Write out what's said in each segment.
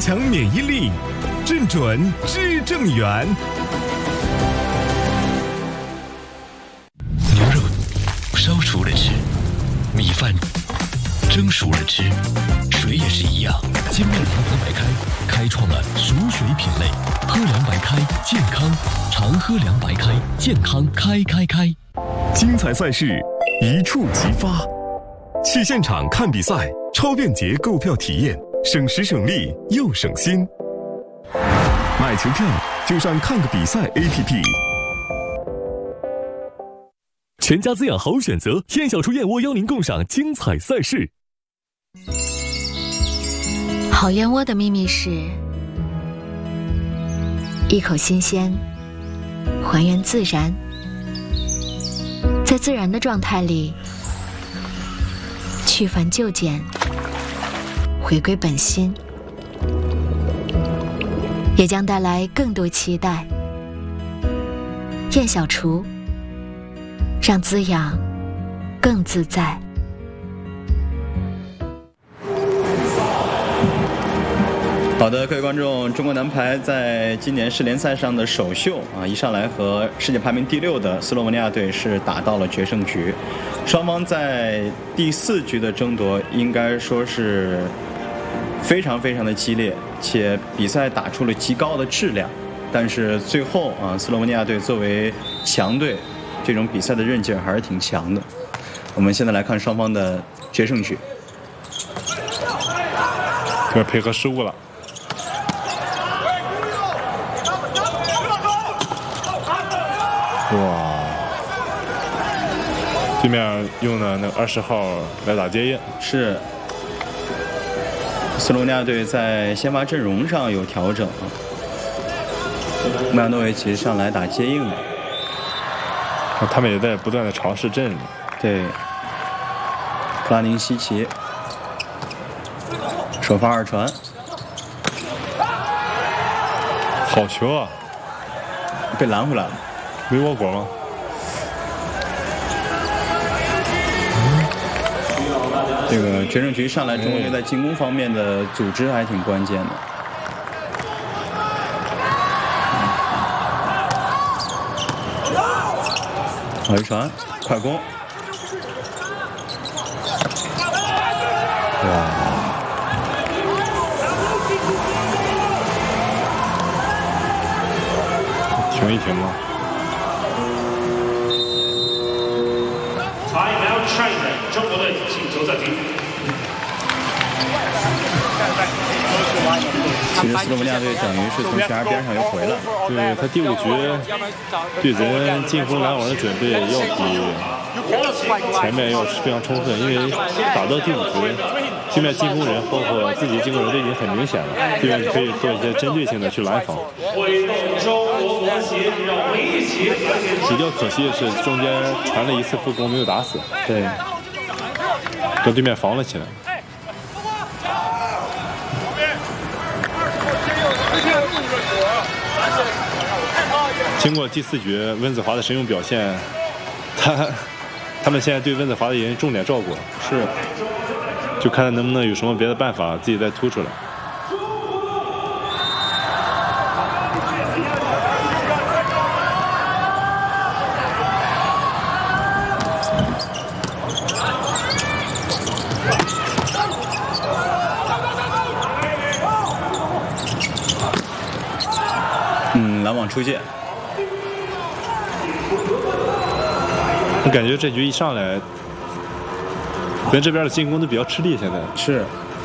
强免疫力，正准知正源。 牛肉烧熟了吃，米饭蒸熟了吃，水也是一样。金麦郎喝白开开创了熟水品类，喝凉白开健康，常喝凉白开健康开。 精彩赛事一触即发，去现场看比赛，超便捷购票体验，省时省力又省心。买球票就上看个比赛 APP。全家滋养好选择，燕小厨燕窝邀您共赏精彩赛事。 好燕窝的秘密是一口新鲜，还原自然，在自然的状态里去繁就简，回归本心，也将带来更多期待。燕小厨，让滋养更自在。 好的，各位观众，中国男排在今年世联赛上的首秀一上来和世界排名第6的斯洛文尼亚队是打到了决胜局。双方在第4局的争夺应该说是非常的激烈，且比赛打出了极高的质量。但是最后斯洛文尼亚队作为强队，这种比赛的韧劲还是挺强的。我们现在来看双方的决胜局。 这个配合失误了。哇！对面用的那20号来打接应， 是斯洛文尼亚队在先发阵容上有调整麦亚诺维奇上来打接应了， 他们也在不断的尝试阵容。 对，克拉宁西奇首发2传， 好球啊！ 被拦回来了。 没窝果吗？ 这个决胜局上来，中国队在进攻方面的组织还挺关键的。好一传，快攻！哇！ 停一停吧。 中国队进球暂停。 其实斯洛文尼亚队等于是从悬崖边上又回来了。 对，他第5局对人进攻拦网的准备要比前面要非常充分，因为打到第5局，对面进攻人包括自己进攻人都已经很明显了，对面可以做一些针对性的去拦防。比较可惜的是中间传了1次副攻没有打死， 对， 跟对面防了起来。经过第4局温子华的神勇表现，他们现在对温子华的人重点照顾了， 是， 就看他能不能有什么别的办法自己再突出来。 拦网出界。 我感觉这局一上来，咱这边的进攻都比较吃力，现在是。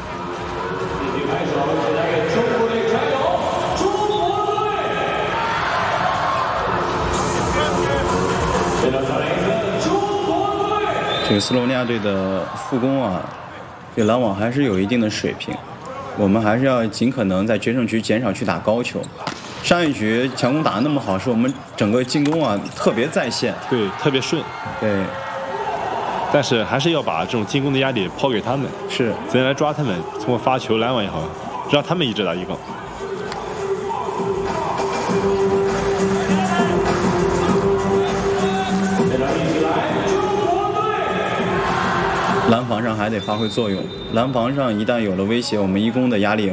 这个斯洛文尼亚队的副攻这拦网还是有一定的水平，我们还是要尽可能在决胜局减少去打高球。上一局强攻打得那么好，是我们整个进攻特别在线， 对，特别顺， 对。 但是还是要把这种进攻的压力抛给他们， 是， 咱来抓他们，通过发球、拦网也好，让他们一直打一个。 拦防上还得发挥作用，拦防上一旦有了威胁，我们一攻的压力也